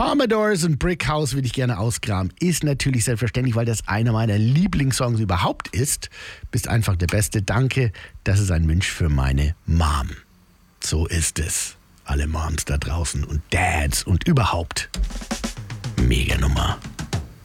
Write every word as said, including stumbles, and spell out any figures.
Commodores und Brick House würde ich gerne ausgraben. Ist natürlich selbstverständlich, weil das einer meiner Lieblingssongs überhaupt ist. Bist einfach der Beste. Danke. Das ist ein Wunsch für meine Mom. So ist es. Alle Moms da draußen und Dads und überhaupt. Mega Nummer.